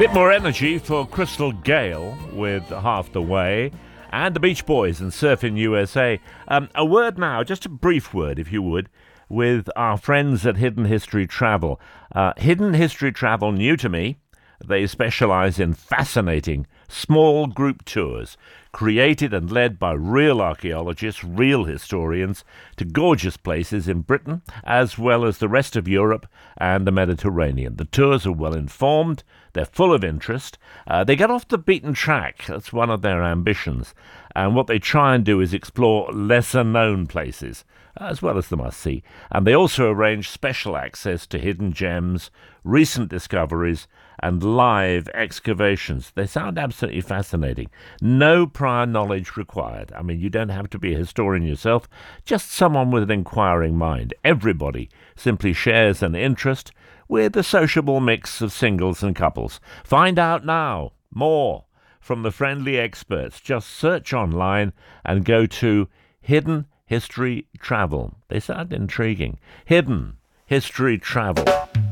Bit more energy for Crystal Gale with Half the Way and the Beach Boys and Surfing USA. A word now, just a brief word if you would, with our friends at Hidden History Travel. Hidden History Travel, new to me. They specialize in fascinating small group tours, created and led by real archaeologists, real historians, to gorgeous places in Britain, as well as the rest of Europe and the Mediterranean. The tours are well informed, they're full of interest, they get off the beaten track, that's one of their ambitions, and what they try and do is explore lesser-known places, as well as the must-see, and they also arrange special access to hidden gems, recent discoveries, and live excavations. They sound absolutely fascinating. No prior knowledge required. I mean, you don't have to be a historian yourself, just someone with an inquiring mind. Everybody simply shares an interest with a sociable mix of singles and couples. Find out now more from the friendly experts. Just search online and go to Hidden History Travel. They sound intriguing. Hidden History Travel.